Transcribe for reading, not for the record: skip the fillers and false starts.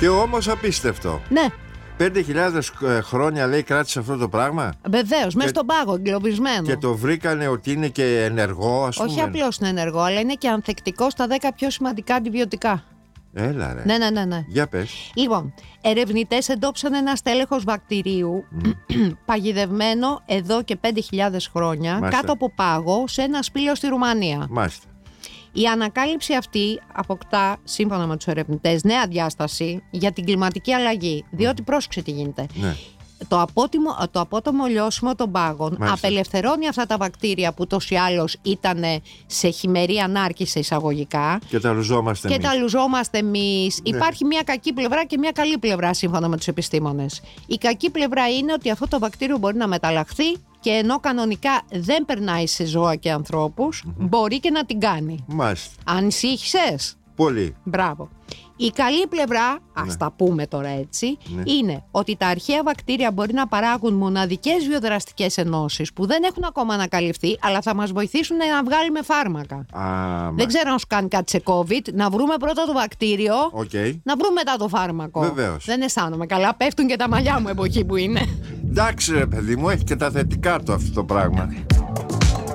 Και όμως απίστευτο. Ναι. 5.000 χρόνια λέει κράτησε αυτό το πράγμα. Βεβαίως, μέσα στον πάγο, εγκλωβισμένο. Και το βρήκανε ότι είναι και ενεργό, ας πούμε. Όχι απλώς είναι ενεργό, αλλά είναι και ανθεκτικό στα 10 πιο σημαντικά αντιβιωτικά. Έλα ρε. Ναι. Για πες. Λοιπόν, ερευνητές εντόπισαν ένα στέλεχος βακτηρίου παγιδευμένο εδώ και 5.000 χρόνια. Μάλιστα. Κάτω από πάγο σε ένα σπήλαιο στη Ρουμανία. Μάλιστα. Η ανακάλυψη αυτή αποκτά, σύμφωνα με τους ερευνητές, νέα διάσταση για την κλιματική αλλαγή. Διότι πρόσεξε τι γίνεται. Ναι. Το απότομο λιώσιμο των πάγων απελευθερώνει αυτά τα βακτήρια που τόσοι άλλως ήταν σε χειμερή ανάρκη εισαγωγικά. Και τα λουζόμαστε εμείς. Ναι. Υπάρχει μια κακή πλευρά και μια καλή πλευρά σύμφωνα με τους επιστήμονες. Η κακή πλευρά είναι ότι αυτό το βακτήριο μπορεί να μεταλλαχθεί και ενώ κανονικά δεν περνάει σε ζώα και ανθρώπους, μπορεί και να την κάνει. Μάλιστα. Ανησύχησες? Πολύ. Μπράβο. Η καλή πλευρά, ας τα πούμε τώρα έτσι, είναι ότι τα αρχαία βακτήρια μπορεί να παράγουν μοναδικές βιοδραστικές ενώσεις που δεν έχουν ακόμα ανακαλυφθεί, αλλά θα μας βοηθήσουν να βγάλουμε φάρμακα. Δεν ξέρω αν σου κάνει κάτι σε COVID, να βρούμε πρώτα το βακτήριο, να βρούμε μετά το φάρμακο. Βεβαίως. Δεν αισθάνομαι καλά, πέφτουν και τα μαλλιά μου εποχή που είναι. Εντάξει ρε παιδί μου, έχει και τα θετικά του αυτό το πράγμα.